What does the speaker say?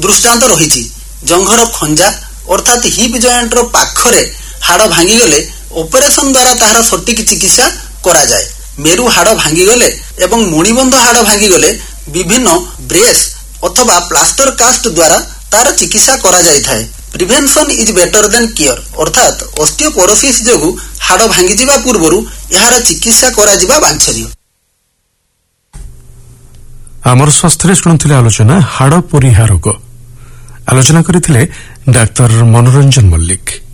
ଦୃଷ୍ଟାନ୍ତ ରହିଛି। ଜଙ୍ଘର ଖଞ୍ଜା ଅର୍ଥାତ୍ ହିପ୍ ଜଏଣ୍ଟର ପାଖରେ ହାଡ଼ ଭାଙ୍ଗିଗଲେ ଅପରେସନ ଦ୍ୱାରା ତାହାର ସଠିକ ଚିକିତ୍ସା କରାଯାଏ। ମେରୁ ହାଡ଼ ଭାଙ୍ଗିଗଲେ ଏବଂ ମଣିବନ୍ଧ ହାଡ଼ ଭାଙ୍ଗିଗଲେ ବିଭିନ୍ନ ବ୍ରେସ୍ ଅଥବା ପ୍ଲାଷ୍ଟର କାଷ୍ଟ ଦ୍ୱାରା ତାର ଚିକିତ୍ସା କରାଯାଇଥାଏ। ପ୍ରିଭେନ୍ସନ୍ ଇଜ୍ ବେଟର ଦେନ୍ କିଓର ଅର୍ଥାତ୍ ଅସ୍ଟିଓପୋରୋସିସ୍ ଯୋଗୁଁ ହାଡ଼ ଭାଙ୍ଗିଯିବା ପୂର୍ବରୁ ଏହାର ଚିକିତ୍ସା କରାଯିବା ବାଞ୍ଛନୀୟ। ଆମର ସ୍ୱାସ୍ଥ୍ୟରେ ଶୁଣୁଥିଲେ ଆଲୋଚନା ହାଡ଼ ପରିହା ରୋଗ। ଆଲୋଚନା କରିଥିଲେ ଡାକ୍ତର ମନୋରଞ୍ଜନ ମଲ୍ଲିକ।